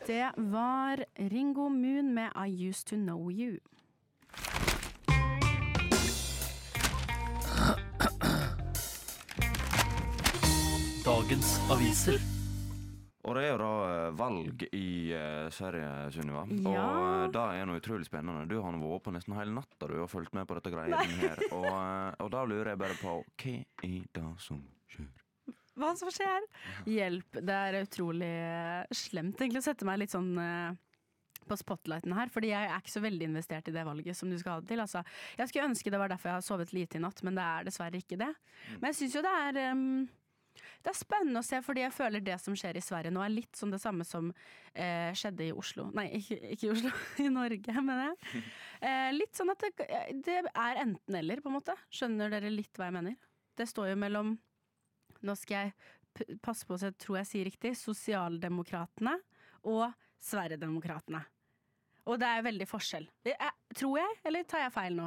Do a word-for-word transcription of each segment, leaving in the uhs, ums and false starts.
Det var Ringo Moon med I Used To Know You. Dagens aviser. Og det er jo da valg i uh, Sverige, Sunniva. Ja. Og uh, da er noe utrolig spennende. Du har nå vært på nesten hele natta du har fulgt med på dette greien her. Og, uh, og da lurer jeg bare på, hva er det som skjer? Hva som skjer? Hjelp, det er utrolig slemt egentlig å sette meg litt sånn uh, på spotlighten her, fordi jeg er ikke så veldig investert i det valget som du skal ha det til. Altså, jeg skulle ønske det var derfor jeg har sovet lite i natt, men det er dessverre ikke det. Men jeg synes jo det er... Um, Det er spennende å se, fordi jeg føler det som skjer i Sverige nå er litt som det samme som eh, skjedde i Oslo. Nei, ikke, ikke i Oslo, i Norge, mener jeg. Eh, litt sånn at det, det er enten eller, på en måte. Skjønner dere litt hva jeg mener? Det står jo mellom, nå skal jeg p- passe på så jeg tror jeg sier riktig, Sosialdemokratene og Sverigedemokratene. Og det er veldig forskjell. Det er, tror jeg, eller tar jeg feil nå?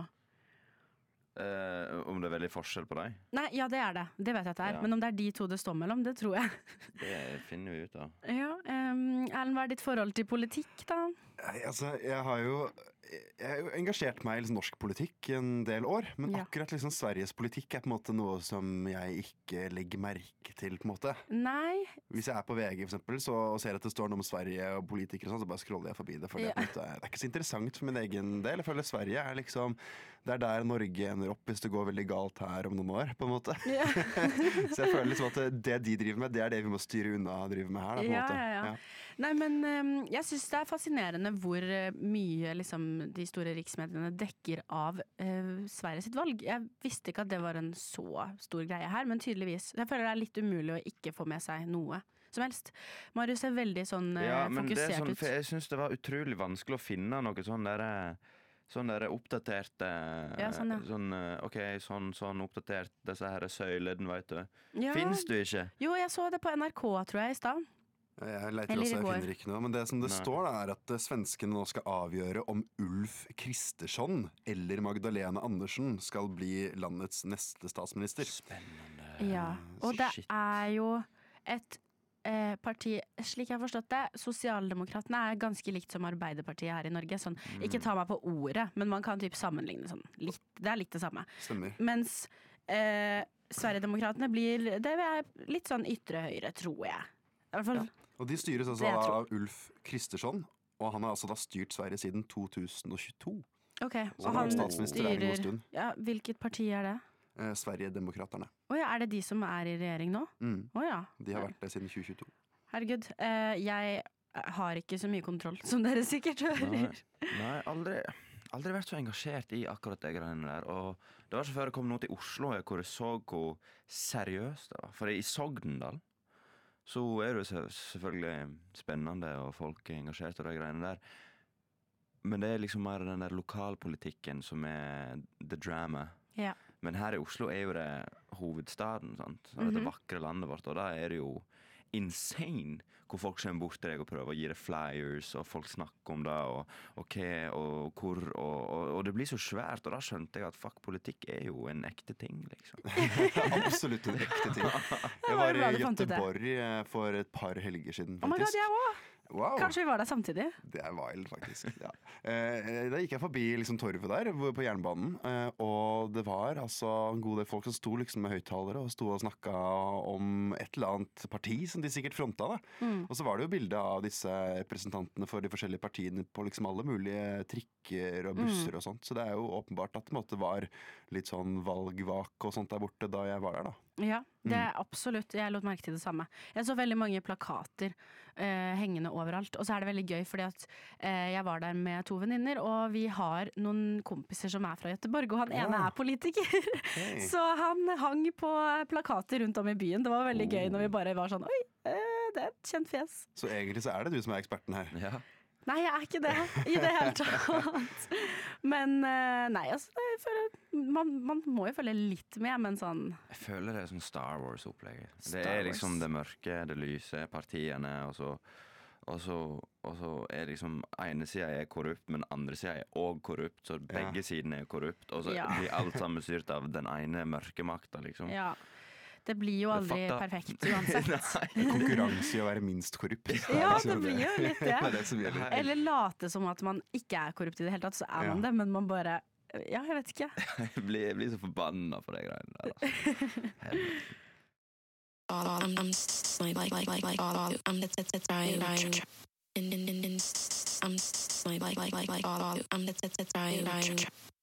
Uh, om det er veldig forskjell på deg? Nei, ja det er det. Det vet jeg at det er. Ja. Men om det er de to det står mellom, det tror jeg. Det finner vi ut av. Ja, um, Erlend, hva er ditt forhold til politikk da? Nei, altså, jeg har jo Jeg har jo engasjert meg i liksom norsk politikk en del år, men Ja. akkurat liksom Sveriges politikk er på en måte noe som jeg ikke legger merke til, på en måte. Nei, Hvis jeg er på V G for eksempel, så, og ser at det står noe om Sverige og politikere og sånn, så bare scroller jeg forbi det, for det, Ja. er på en måte, det er ikke så interessant for min egen del. Jeg føler Sverige er liksom det er der Norge ender opp hvis det går veldig galt her om noen år, på en måte. ja. Så jeg føler liksom at det de driver med, det er det vi må styre unna å drive med her, da, på en Ja, måte. ja, ja. Nei, men um, jeg synes det er fascinerende hvor uh, mye liksom, de store riksmediene dekker av uh, Sverige sitt valg. Jeg visste ikke at det var en så stor greie her, men tydeligvis. Jeg føler det er litt umulig å ikke få med seg noe som helst. Marius er veldig sånn uh, Ja, men det er fokusert sånn, ut. for jeg synes det var utrolig vanskelig å finne noe sånn der Sånn der oppdaterte Ja, sånn, ja. sånn, eh, ok, sånn, sånn oppdatert disse her søyleden, vet du. Ja. Finnes du ikke? Jo, jeg så det på N R K, tror jeg, i stad. Jeg leter Eller i også, jeg går. finner ikke noe. Men det som det Nei. står, da, er at eh, svenskene nå skal avgjøre om Ulf Kristersson eller Magdalena Andersen skal bli landets neste statsminister. Spennende. Ja, og det Shit. er jo et eh, parti, slik jeg har forstått det, Sosialdemokratene er ganske likt som Arbeiderpartiet her i Norge. Sånn, ikke ta meg på ordet, men man kan typ sammenligne sånn. Litt, det er litt det samme. Stemmer. Mens eh, Sverigedemokratene blir det er litt sånn ytre høyre, tror jeg. I hvert fall, Og de styres altså Det jeg tror. av Ulf Kristersson, og han har altså da styrt Sverige siden to tusen og tjueto. ok. Så Og han han er statsminister der en god styrer stund. ja, hvilket parti er det? Eh, Sverigedemokraterne. Å ja, er det de som er i regjering nå? Mm. Å ja. De har vært det siden tjue tjueto. Herregud. Eh, jeg har ikke så mye kontroll, som dere sikkert Nei, hører. nei aldri, aldri vært så engasjert i akkurat de greiene der. Og det var så før jeg kom nå til Oslo, hvor jeg så hvor seriøst det var. For i Sogndal så er det jo så- selvfølgelig spennende, og folk er engasjert i de greiene der. Men det er liksom mer den der lokalpolitikken som er the drama. Ja. Men her i Oslo er jo det hovedstaden, sant? Så dette vakre landet vårt, og da er det jo insane hvor folk kommer bort til deg og prøver å gi deg flyers, og folk snakker om det, og, og hva, og hvor, og, og, og det blir så svært, og da skjønte jeg at fuck, politikk er jo en ekte ting, liksom. Absolutt en ekte ting. Jeg var var bra i du fant ut det. Göteborg eh, for et par helger siden, Oh my god, faktisk. jeg òg! Wow. Kanskje vi var der samtidig? Det er wild, faktisk. Ja. Eh, da gikk jeg forbi liksom, torvet der, hvor- på jernbanen, eh, og det var altså en god del folk som sto liksom, med høyttalere og sto og snakka om et eller annet parti som de sikkert fronta. Da. Mm. Og så var det jo bilde av disse representantene for de forskjellige partiene på liksom alle mulige trikker og busser Mm. og sånt. Så det er jo åpenbart at det måtte var litt sånn valgvak og sånt der borte da jeg var der, da. Ja, det er absolutt. Jeg lot merke til det samme. Jeg så veldig mange plakater eh, hengende overalt. Og så er det veldig gøy, fordi at eh, jeg var der med to venninner, og vi har noen kompiser som er fra Göteborg, og han ene Ja. er politiker. Hey. Så han hang på plakater rundt om i byen. Det var veldig gøy når vi bare var sånn, oi, eh, det er et kjent fjes. Så egentlig så er det du som er eksperten her. Ja. Nei, jeg er ikke det i det hele tatt. Men eh, nei, altså, jeg føler, man, man må jo følge litt med, men sånn, Jeg føler det er sånn Star Wars-opplegget. Det Star er Wars. liksom det mørke, det lyse, partiene, og så, og så, og så er liksom ene sida er korrupt, men andre sida er òg korrupt, så begge sidene er korrupt, og så Ja. blir alt sammen styrt av den ene mørkemakta, liksom. ja. Det blir jo aldri fakta. perfekt uansett. Nei. Konkurranse i å være minst korrupt. Ja, det blir jo litt Det er det. det som gjelder. Eller late som at man ikke er korrupt i det hele tatt, så er man Ja. det, men man bare Ja, jeg vet ikke. Jeg blir, jeg blir så forbanna for de greiene der. Altså. Helvete. I'm, I'm like like like like like I'm the t- t- trying I'm like like like like I'm the t- t- trying